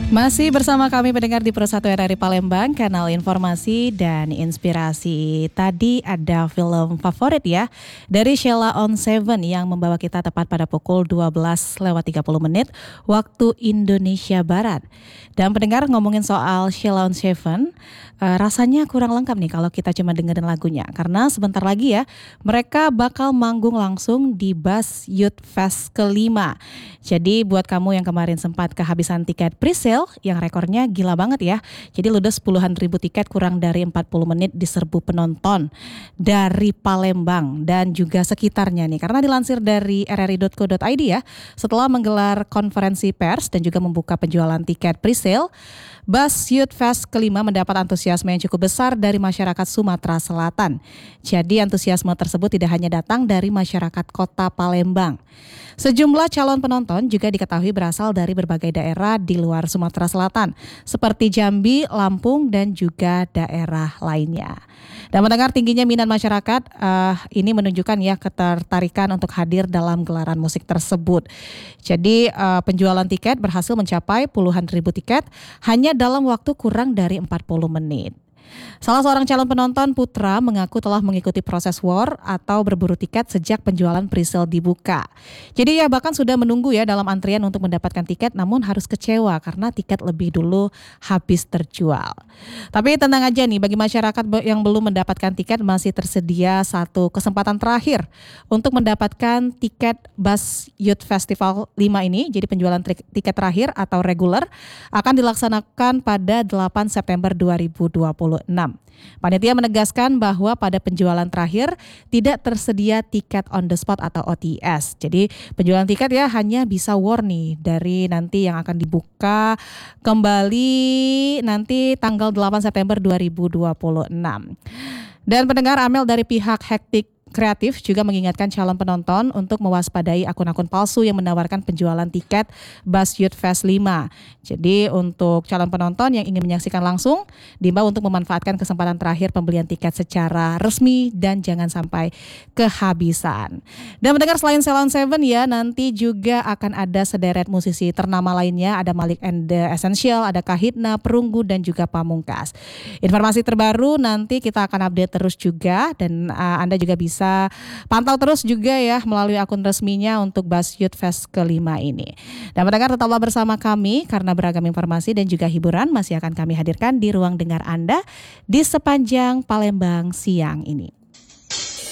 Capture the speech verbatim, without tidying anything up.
Masih bersama kami pendengar di Pro satu R R I Palembang, kanal informasi dan inspirasi. Tadi ada film favorit ya dari Sheila on Seven yang membawa kita tepat pada pukul dua belas lewat tiga puluh menit waktu Indonesia Barat. Dan pendengar, ngomongin soal Sheila on Seven, uh, rasanya kurang lengkap nih kalau kita cuma dengerin lagunya. Karena sebentar lagi ya mereka bakal manggung langsung di Buzz Youth Fest kelima. Jadi buat kamu yang kemarin sempat kehabisan tiket pre-sale, yang rekornya gila banget ya. Jadi ludes puluhan ribu tiket kurang dari empat puluh menit diserbu penonton dari Palembang dan juga sekitarnya nih. Karena dilansir dari r r i dot co dot i d ya, setelah menggelar konferensi pers dan juga membuka penjualan tiket pre-sale, Buzz Youth Fest kelima mendapat antusiasme yang cukup besar dari masyarakat Sumatera Selatan. Jadi antusiasme tersebut tidak hanya datang dari masyarakat kota Palembang. Sejumlah calon penonton juga diketahui berasal dari berbagai daerah di luar Sumatera Selatan, seperti Jambi, Lampung, dan juga daerah lainnya. Dan mendengar tingginya minat masyarakat, uh, ini menunjukkan ya ketertarikan untuk hadir dalam gelaran musik tersebut. Jadi uh, penjualan tiket berhasil mencapai puluhan ribu tiket hanya dalam waktu kurang dari empat puluh menit. Salah seorang calon penonton, Putra, mengaku telah mengikuti proses war atau berburu tiket sejak penjualan pre-sale dibuka. Jadi ya bahkan sudah menunggu ya dalam antrian untuk mendapatkan tiket, namun harus kecewa karena tiket lebih dulu habis terjual. Tapi tenang aja nih, bagi masyarakat yang belum mendapatkan tiket masih tersedia satu kesempatan terakhir untuk mendapatkan tiket Buzz Youth Festival lima ini. Jadi penjualan tiket terakhir atau reguler akan dilaksanakan pada delapan September dua ribu dua puluh enam. Panitia menegaskan bahwa pada penjualan terakhir tidak tersedia tiket on the spot atau O T S. Jadi penjualan tiket ya hanya bisa war nih dari nanti yang akan dibuka kembali nanti tanggal delapan September dua ribu dua puluh enam. Dan pendengar, Amel dari pihak Hektik Kreatif juga mengingatkan calon penonton untuk mewaspadai akun-akun palsu yang menawarkan penjualan tiket Buzz Youth Fest lima. Jadi untuk calon penonton yang ingin menyaksikan langsung, diimbau untuk memanfaatkan kesempatan terakhir pembelian tiket secara resmi dan jangan sampai kehabisan. Dan mendengar, selain Sheila on Seven ya, nanti juga akan ada sederet musisi ternama lainnya, ada Malik and the Essential, ada Kahitna, Perunggu, dan juga Pamungkas. Informasi terbaru nanti kita akan update terus juga, dan uh, Anda juga bisa Bisa pantau terus juga ya melalui akun resminya untuk Buzz Youth Fest kelima ini. Dan pendengar, tetaplah bersama kami karena beragam informasi dan juga hiburan masih akan kami hadirkan di ruang dengar Anda di sepanjang Palembang siang ini.